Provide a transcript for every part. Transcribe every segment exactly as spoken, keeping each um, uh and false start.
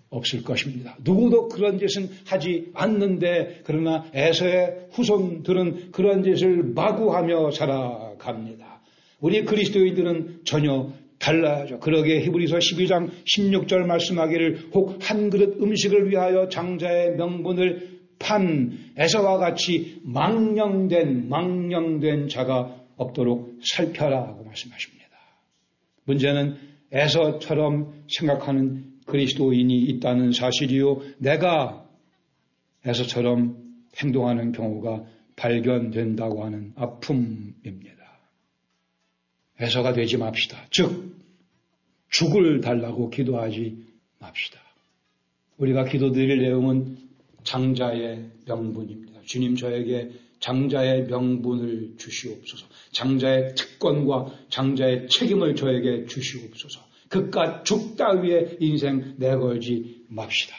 없을 것입니다. 누구도 그런 짓은 하지 않는데 그러나 에서의 후손들은 그런 짓을 마구하며 살아갑니다. 우리 그리스도인들은 전혀 달라야죠. 그러기에 히브리서 십이 장 십육 절 말씀하기를 혹 한 그릇 음식을 위하여 장자의 명분을 판 에서와 같이 망령된 망령된 자가 없도록 살펴라 고 말씀하십니다. 문제는 에서처럼 생각하는 그리스도인이 있다는 사실이요. 내가 에서처럼 행동하는 경우가 발견된다고 하는 아픔입니다. 에서가 되지 맙시다. 즉 죽을 달라고 기도하지 맙시다. 우리가 기도드릴 내용은 장자의 명분입니다. 주님 저에게 장자의 명분을 주시옵소서. 장자의 특권과 장자의 책임을 저에게 주시옵소서. 그깟 죽 따위의 인생 내걸지 맙시다.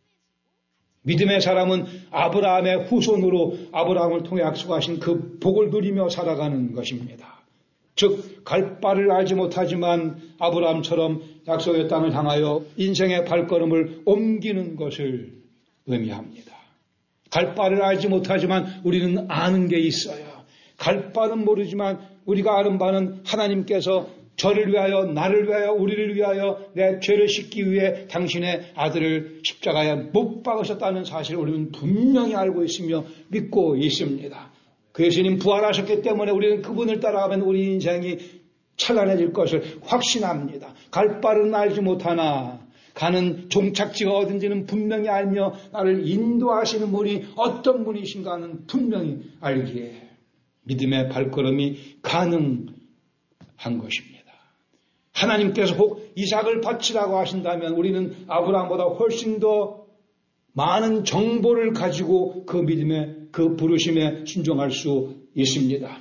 믿음의 사람은 아브라함의 후손으로 아브라함을 통해 약속하신 그 복을 누리며 살아가는 것입니다. 즉 갈 바를 알지 못하지만 아브라함처럼 약속의 땅을 향하여 인생의 발걸음을 옮기는 것을 의미합니다. 갈 바를 알지 못하지만 우리는 아는 게 있어요. 갈 바는 모르지만 우리가 아는 바는 하나님께서 저를 위하여 나를 위하여 우리를 위하여 내 죄를 씻기 위해 당신의 아들을 십자가에 못 박으셨다는 사실을 우리는 분명히 알고 있으며 믿고 있습니다. 그 예수님 부활하셨기 때문에 우리는 그분을 따라가면 우리 인생이 찬란해질 것을 확신합니다. 갈 바는 알지 못하나 가는 종착지가 어딘지는 분명히 알며 나를 인도하시는 분이 어떤 분이신가는 분명히 알기에 믿음의 발걸음이 가능한 것입니다. 하나님께서 혹 이삭을 바치라고 하신다면 우리는 아브라함보다 훨씬 더 많은 정보를 가지고 그 믿음의 그 부르심에 순종할 수 있습니다.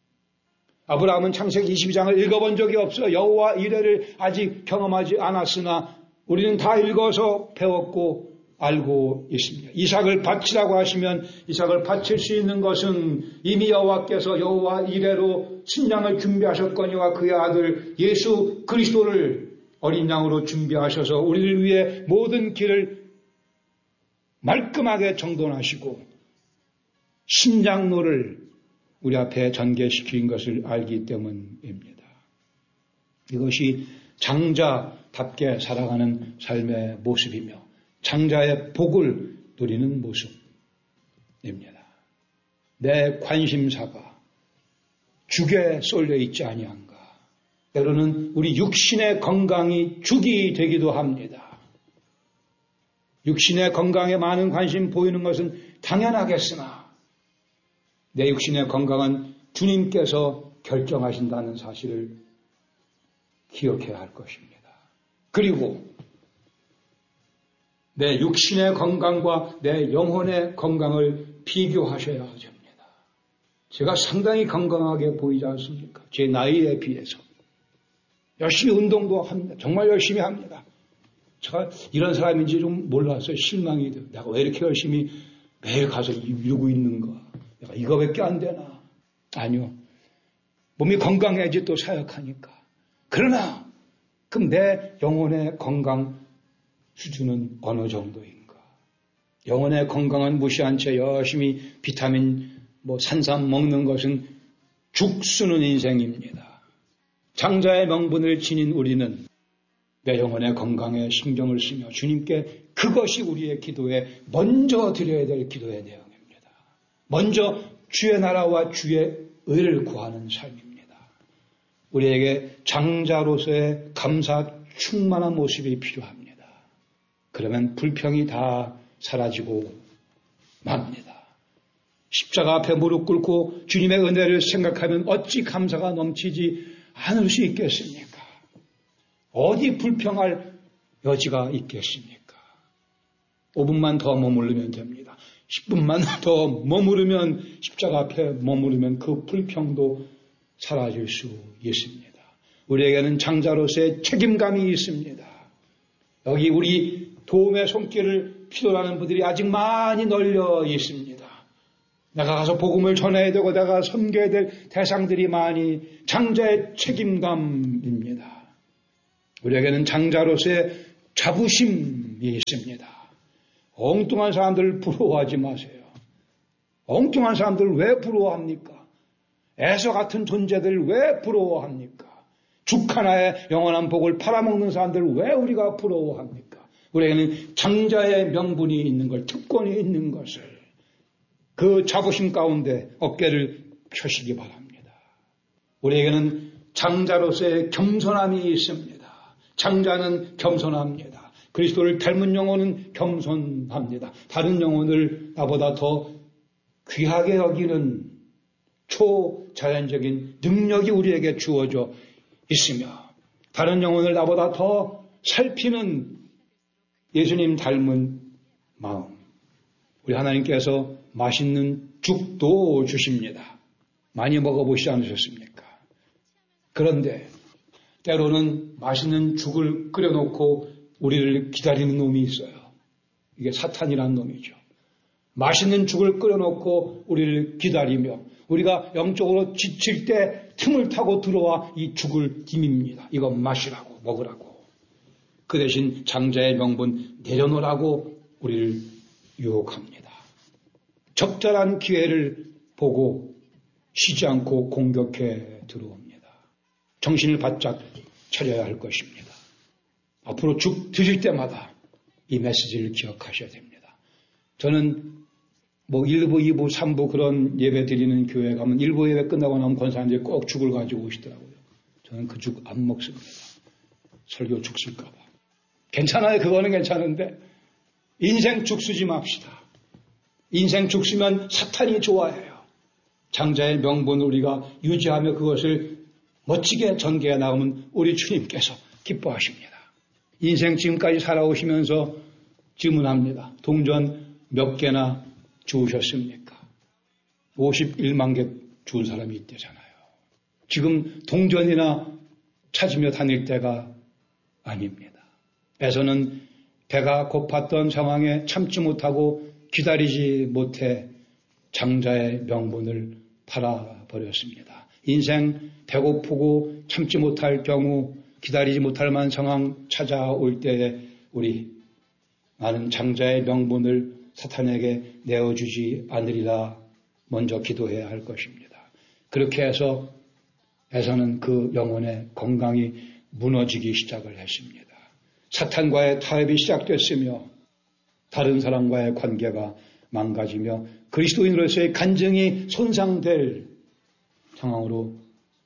아브라함은 창세기 이십이 장을 읽어본 적이 없어 여호와 이레를 아직 경험하지 않았으나 우리는 다 읽어서 배웠고 알고 있습니다. 이삭을 바치라고 하시면 이삭을 바칠 수 있는 것은 이미 여호와께서 여호와 이레로 신양을 준비하셨거니와 그의 아들 예수 그리스도를 어린 양으로 준비하셔서 우리를 위해 모든 길을 말끔하게 정돈하시고 신장로를 우리 앞에 전개시킨 것을 알기 때문입니다. 이것이 장자답게 살아가는 삶의 모습이며 장자의 복을 누리는 모습입니다. 내 관심사가 죽에 쏠려 있지 아니한가. 때로는 우리 육신의 건강이 죽이 되기도 합니다. 육신의 건강에 많은 관심 보이는 것은 당연하겠으나 내 육신의 건강은 주님께서 결정하신다는 사실을 기억해야 할 것입니다. 그리고 내 육신의 건강과 내 영혼의 건강을 비교하셔야 합니다. 제가 상당히 건강하게 보이지 않습니까? 제 나이에 비해서. 열심히 운동도 합니다. 정말 열심히 합니다. 제가 이런 사람인지 좀 몰랐어요. 실망이 돼요. 내가 왜 이렇게 열심히 매일 가서 이루고 있는가? 내가 이거밖에 안 되나? 아니요. 몸이 건강해야지 또 사역하니까. 그러나 그럼 내 영혼의 건강 수준은 어느 정도인가? 영혼의 건강은 무시한 채 열심히 비타민, 뭐 산삼 먹는 것은 죽쓰는 인생입니다. 장자의 명분을 지닌 우리는 내 영혼의 건강에 신경을 쓰며 주님께 그것이 우리의 기도에 먼저 드려야 될 기도의 내용입니다. 먼저 주의 나라와 주의 의를 구하는 삶입니다. 우리에게 장자로서의 감사 충만한 모습이 필요합니다. 그러면 불평이 다 사라지고 맙니다. 십자가 앞에 무릎 꿇고 주님의 은혜를 생각하면 어찌 감사가 넘치지 않을 수 있겠습니까? 어디 불평할 여지가 있겠습니까? 오 분만 더 머무르면 됩니다. 십 분만 더 머무르면 십자가 앞에 머무르면 그 불평도 사라질 수 있습니다. 우리에게는 장자로서의 책임감이 있습니다. 여기 우리 도움의 손길을 필요로 분들이 아직 많이 널려 있습니다. 내가 가서 복음을 전해야 되고 내가 섬겨야 될 대상들이 많이 장자의 책임감입니다. 우리에게는 장자로서의 자부심 말씀이 있습니다. 엉뚱한 사람들 부러워하지 마세요. 엉뚱한 사람들 왜 부러워합니까? 에서 같은 존재들 왜 부러워합니까? 죽 하나의 영원한 복을 팔아먹는 사람들 왜 우리가 부러워합니까? 우리에게는 장자의 명분이 있는 걸, 특권이 있는 것을 그 자부심 가운데 어깨를 펴시기 바랍니다. 우리에게는 장자로서의 겸손함이 있습니다. 장자는 겸손합니다. 그리스도를 닮은 영혼은 겸손합니다. 다른 영혼을 나보다 더 귀하게 여기는 초자연적인 능력이 우리에게 주어져 있으며 다른 영혼을 나보다 더 살피는 예수님 닮은 마음. 우리 하나님께서 맛있는 죽도 주십니다. 많이 먹어보시지 않으셨습니까? 그런데 때로는 맛있는 죽을 끓여놓고 우리를 기다리는 놈이 있어요. 이게 사탄이라는 놈이죠. 맛있는 죽을 끓여놓고 우리를 기다리며 우리가 영적으로 지칠 때 틈을 타고 들어와 이 죽을 dim입니다. 이거 마시라고 먹으라고. 그 대신 장자의 명분 내려놓으라고 우리를 유혹합니다. 적절한 기회를 보고 쉬지 않고 공격해 들어옵니다. 정신을 바짝 차려야 할 것입니다. 앞으로 죽 드실 때마다 이 메시지를 기억하셔야 됩니다. 저는 뭐 일 부, 이 부, 삼 부 그런 예배 드리는 교회 가면 일 부 예배 끝나고 나면 권사님들이 꼭 죽을 가지고 오시더라고요. 저는 그 죽 안 먹습니다. 설교 죽 쓸까 봐. 괜찮아요. 그거는 괜찮은데 인생 죽 쓰지 맙시다. 인생 죽 쓰면 사탄이 좋아해요. 장자의 명분을 우리가 유지하며 그것을 멋지게 전개해 나오면 우리 주님께서 기뻐하십니다. 인생 지금까지 살아오시면서 질문합니다. 동전 몇 개나 주우셨습니까? 오십일만 개 주운 사람이 있대잖아요. 지금 동전이나 찾으며 다닐 때가 아닙니다. 에서는 배가 고팠던 상황에 참지 못하고 기다리지 못해 장자의 명분을 팔아버렸습니다. 인생 배고프고 참지 못할 경우 기다리지 못할 만한 상황 찾아올 때에 우리 나는 장자의 명분을 사탄에게 내어주지 않으리라 먼저 기도해야 할 것입니다. 그렇게 해서 에서는 그 영혼의 건강이 무너지기 시작을 했습니다. 사탄과의 타협이 시작됐으며 다른 사람과의 관계가 망가지며 그리스도인으로서의 간증이 손상될 상황으로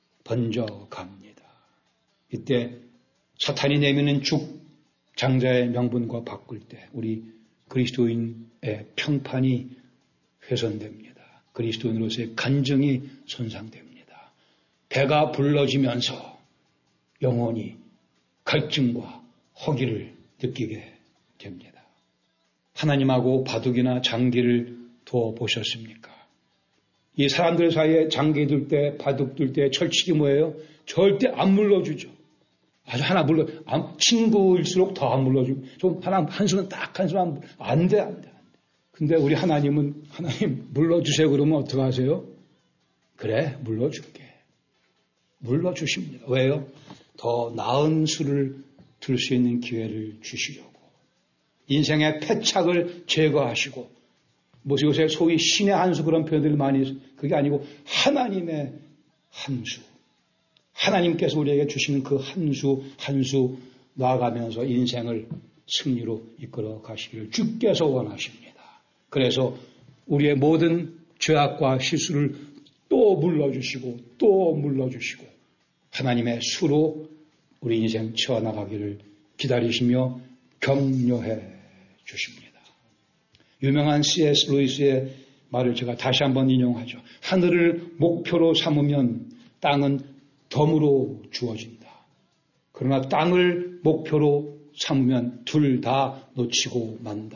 번져갑니다. 이때 사탄이 내미는 죽 장자의 명분과 바꿀 때 우리 그리스도인의 평판이 훼손됩니다. 그리스도인으로서의 간증이 손상됩니다. 배가 불러지면서 영혼이 갈증과 허기를 느끼게 됩니다. 하나님하고 바둑이나 장기를 두어 보셨습니까? 이 사람들 사이에 장기 둘 때, 바둑 둘 때 철칙이 뭐예요? 절대 안 물러주죠. 아주 하나 물러, 안, 친구일수록 더 안 물러주고, 좀 하나, 한 수는 딱 한 수는 안, 안 돼, 안 돼, 안 돼. 근데 우리 하나님은, 하나님 물러주세요 그러면 어떡 하세요? 그래, 물러줄게. 물러주십니다. 왜요? 더 나은 수를 들 수 있는 기회를 주시려고. 인생의 패착을 제거하시고, 뭐 요새 소위 신의 한 수 그런 표현들이 많이 있어요. 그게 아니고 하나님의 한 수. 하나님께서 우리에게 주시는 그 한 수, 한 수 나아가면서 인생을 승리로 이끌어 가시기를 주께서 원하십니다. 그래서 우리의 모든 죄악과 실수를 또 물러주시고 또 물러주시고 하나님의 수로 우리 인생 채워나가기를 기다리시며 격려해 주십니다. 유명한 씨 에스 루이스의 말을 제가 다시 한번 인용하죠. 하늘을 목표로 삼으면 땅은 덤으로 주어진다. 그러나 땅을 목표로 삼으면 둘 다 놓치고 만다.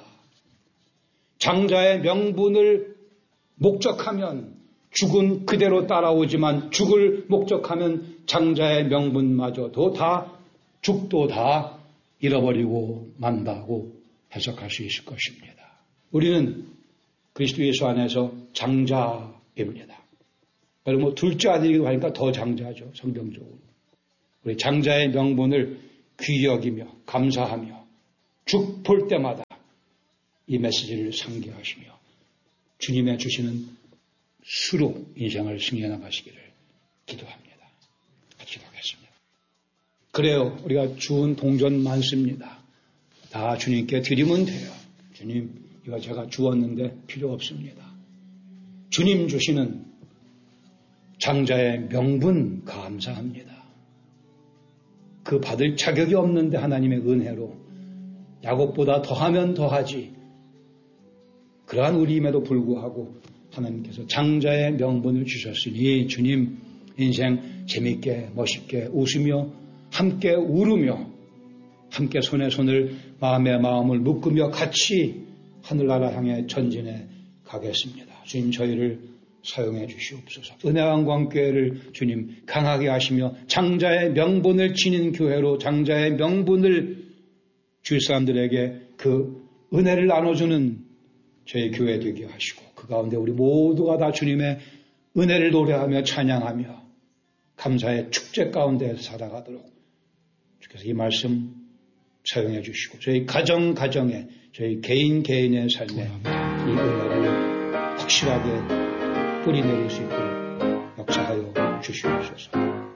장자의 명분을 목적하면 죽은 그대로 따라오지만 죽을 목적하면 장자의 명분마저도 다 죽도 다 잃어버리고 만다고 해석할 수 있을 것입니다. 우리는 그리스도 예수 안에서 장자입니다. 여러분 뭐 둘째 아들이기도 하니까 더 장자죠. 성경적으로. 우리 장자의 명분을 귀히 여기며 감사하며 죽 볼 때마다 이 메시지를 상기하시며 주님의 주시는 수로 인생을 승리해 나가시기를 기도합니다. 같이 기도하겠습니다. 그래요. 우리가 주운 동전 많습니다. 다 주님께 드리면 돼요. 주님, 이거 제가 주었는데 필요 없습니다. 주님 주시는 장자의 명분 감사합니다. 그 받을 자격이 없는데 하나님의 은혜로 야곱보다 더하면 더하지. 그러한 우리임에도 불구하고 하나님께서 장자의 명분을 주셨으니 주님 인생 재밌게 멋있게 웃으며 함께 울으며 함께 손에 손을 마음에 마음을 묶으며 같이 하늘나라 향해 전진해 가겠습니다. 주님 저희를 사용해 주시옵소서. 은혜왕광교회를 주님 강하게 하시며 장자의 명분을 지닌 교회로 장자의 명분을 주위 사람들에게 그 은혜를 나눠주는 저희 교회 되게 하시고 그 가운데 우리 모두가 다 주님의 은혜를 노래하며 찬양하며 감사의 축제 가운데 살아가도록 주께서 이 말씀 사용해 주시고 저희 가정 가정에 저희 개인 개인의 삶에 이 은혜를 확실하게 뿌리내릴 수 있도록 역사하여 주시옵소서.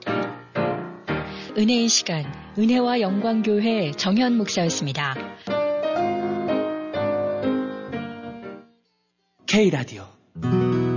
은혜의 시간, 은혜와 영광교회 정현 목사였습니다. K라디오